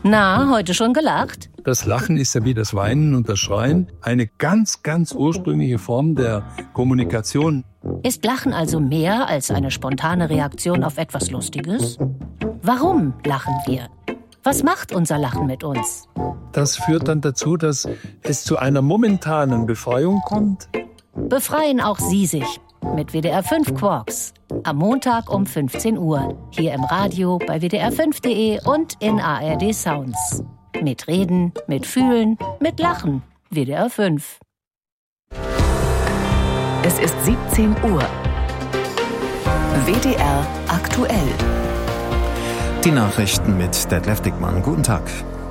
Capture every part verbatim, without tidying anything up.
Na, heute schon gelacht? Das Lachen ist ja wie das Weinen und das Schreien eine ganz, ganz ursprüngliche Form der Kommunikation. Ist Lachen also mehr als eine spontane Reaktion auf etwas Lustiges? Warum lachen wir? Was macht unser Lachen mit uns? Das führt dann dazu, dass es zu einer momentanen Befreiung kommt. Befreien auch Sie sich mit W D R fünf Quarks. Am Montag um fünfzehn Uhr. Hier im Radio, bei W D R fünf Punkt de und in A R D Sounds. Mit Reden, mit Fühlen, mit Lachen. W D R fünf. Es ist siebzehn Uhr. W D R aktuell. Die Nachrichten mit Detlef Dickmann. Guten Tag.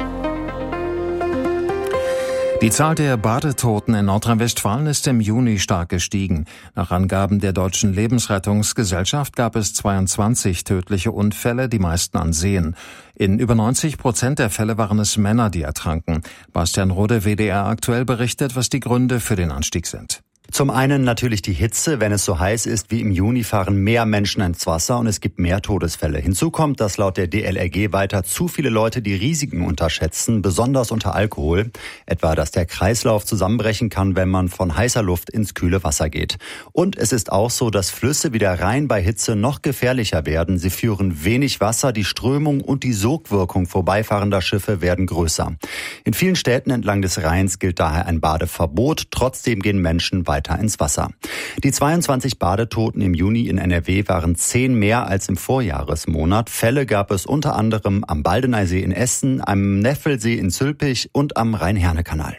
Die Zahl der Badetoten in Nordrhein-Westfalen ist im Juni stark gestiegen. Nach Angaben der Deutschen Lebensrettungsgesellschaft gab es zweiundzwanzig tödliche Unfälle, die meisten an Seen. In über neunzig Prozent der Fälle waren es Männer, die ertranken. Bastian Rode, W D R aktuell, berichtet, was die Gründe für den Anstieg sind. Zum einen natürlich die Hitze. Wenn es so heiß ist wie im Juni, fahren mehr Menschen ins Wasser und es gibt mehr Todesfälle. Hinzu kommt, dass laut der D L R G weiter zu viele Leute die Risiken unterschätzen, besonders unter Alkohol. Etwa, dass der Kreislauf zusammenbrechen kann, wenn man von heißer Luft ins kühle Wasser geht. Und es ist auch so, dass Flüsse wie der Rhein bei Hitze noch gefährlicher werden. Sie führen wenig Wasser, die Strömung und die Sogwirkung vorbeifahrender Schiffe werden größer. In vielen Städten entlang des Rheins gilt daher ein Badeverbot. Trotzdem gehen Menschen weiter ins Wasser. Die zweiundzwanzig Badetoten im Juni in N R W waren zehn mehr als im Vorjahresmonat. Fälle gab es unter anderem am Baldeneysee in Essen, am Neffelsee in Zülpich und am Rhein-Herne-Kanal.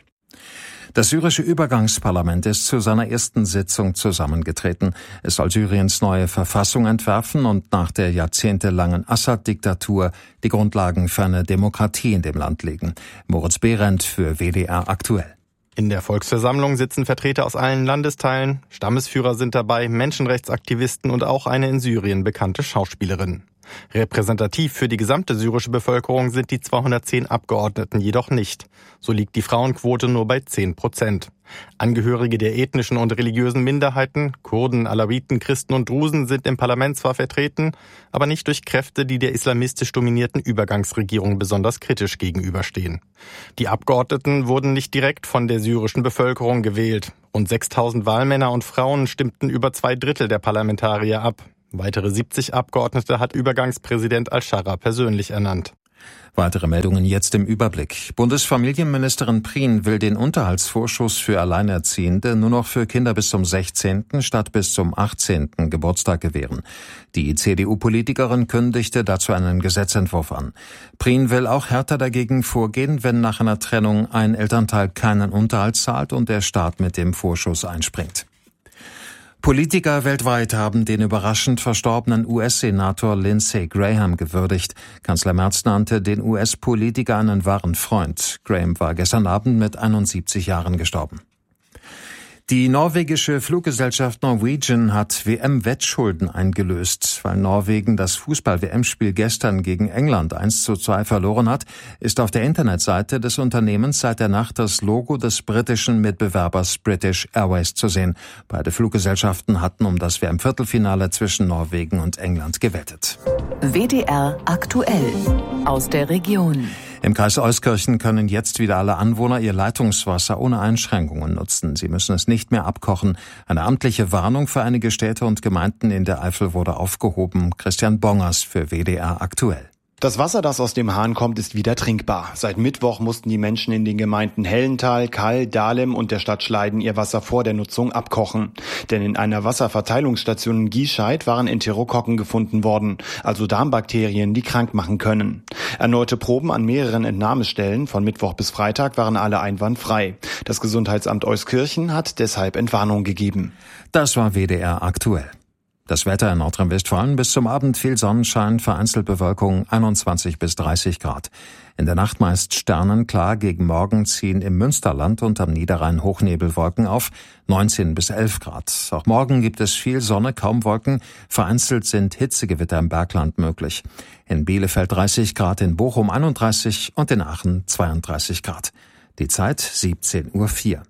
Das syrische Übergangsparlament ist zu seiner ersten Sitzung zusammengetreten. Es soll Syriens neue Verfassung entwerfen und nach der jahrzehntelangen Assad-Diktatur die Grundlagen für eine Demokratie in dem Land legen. Moritz Behrendt für W D R aktuell. In der Volksversammlung sitzen Vertreter aus allen Landesteilen, Stammesführer sind dabei, Menschenrechtsaktivisten und auch eine in Syrien bekannte Schauspielerin. Repräsentativ für die gesamte syrische Bevölkerung sind die zweihundertzehn Abgeordneten jedoch nicht. So liegt die Frauenquote nur bei zehn Prozent. Angehörige der ethnischen und religiösen Minderheiten, Kurden, Alawiten, Christen und Drusen, sind im Parlament zwar vertreten, aber nicht durch Kräfte, die der islamistisch dominierten Übergangsregierung besonders kritisch gegenüberstehen. Die Abgeordneten wurden nicht direkt von der syrischen Bevölkerung gewählt. Rund sechstausend Wahlmänner und Frauen stimmten über zwei Drittel der Parlamentarier ab. Weitere siebzig Abgeordnete hat Übergangspräsident al-Shara persönlich ernannt. Weitere Meldungen jetzt im Überblick. Bundesfamilienministerin Prien will den Unterhaltsvorschuss für Alleinerziehende nur noch für Kinder bis zum sechzehnten statt bis zum achtzehnten Geburtstag gewähren. Die C D U-Politikerin kündigte dazu einen Gesetzentwurf an. Prien will auch härter dagegen vorgehen, wenn nach einer Trennung ein Elternteil keinen Unterhalt zahlt und der Staat mit dem Vorschuss einspringt. Politiker weltweit haben den überraschend verstorbenen U S-Senator Lindsey Graham gewürdigt. Kanzler Merz nannte den U S-Politiker einen wahren Freund. Graham war gestern Abend mit einundsiebzig Jahren gestorben. Die norwegische Fluggesellschaft Norwegian hat W M-Wettschulden eingelöst. Weil Norwegen das Fußball-W M-Spiel gestern gegen England eins zu zwei verloren hat, ist auf der Internetseite des Unternehmens seit der Nacht das Logo des britischen Mitbewerbers British Airways zu sehen. Beide Fluggesellschaften hatten um das W M-Viertelfinale zwischen Norwegen und England gewettet. W D R aktuell aus der Region. Im Kreis Euskirchen können jetzt wieder alle Anwohner ihr Leitungswasser ohne Einschränkungen nutzen. Sie müssen es nicht mehr abkochen. Eine amtliche Warnung für einige Städte und Gemeinden in der Eifel wurde aufgehoben. Christian Bongers für W D R aktuell. Das Wasser, das aus dem Hahn kommt, ist wieder trinkbar. Seit Mittwoch mussten die Menschen in den Gemeinden Hellental, Kall, Dahlem und der Stadt Schleiden ihr Wasser vor der Nutzung abkochen. Denn in einer Wasserverteilungsstation in Giescheid waren Enterokokken gefunden worden, also Darmbakterien, die krank machen können. Erneute Proben an mehreren Entnahmestellen von Mittwoch bis Freitag waren alle einwandfrei. Das Gesundheitsamt Euskirchen hat deshalb Entwarnung gegeben. Das war W D R aktuell. Das Wetter in Nordrhein-Westfalen: bis zum Abend viel Sonnenschein, vereinzelt Bewölkung, einundzwanzig bis dreißig Grad. In der Nacht meist sternenklar, gegen Morgen ziehen im Münsterland und am Niederrhein Hochnebelwolken auf, neunzehn bis elf Grad. Auch morgen gibt es viel Sonne, kaum Wolken, vereinzelt sind Hitzegewitter im Bergland möglich. In Bielefeld dreißig Grad, in Bochum einunddreißig und in Aachen zweiunddreißig Grad. Die Zeit siebzehn Uhr vier.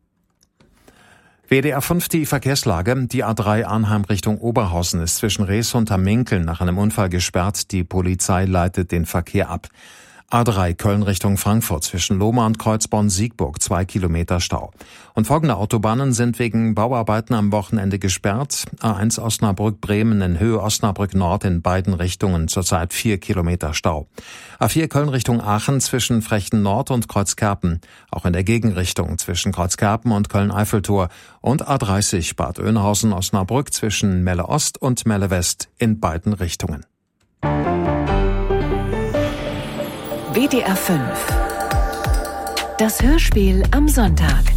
W D R fünf, die Verkehrslage. Die A drei Arnheim Richtung Oberhausen ist zwischen Rees und Hamminkeln nach einem Unfall gesperrt. Die Polizei leitet den Verkehr ab. A drei Köln Richtung Frankfurt zwischen Lohmar und Kreuzborn-Siegburg, zwei Kilometer Stau. Und folgende Autobahnen sind wegen Bauarbeiten am Wochenende gesperrt. A eins Osnabrück-Bremen in Höhe Osnabrück Nord in beiden Richtungen, zurzeit vier Kilometer Stau. A vier Köln Richtung Aachen zwischen Frechten Nord und Kreuzkerpen, auch in der Gegenrichtung zwischen Kreuzkerpen und Köln-Eiffeltor. Und A dreißig Bad Oeynhausen-Osnabrück zwischen Melle Ost und Melle West in beiden Richtungen. W D R fünf. Das Hörspiel am Sonntag.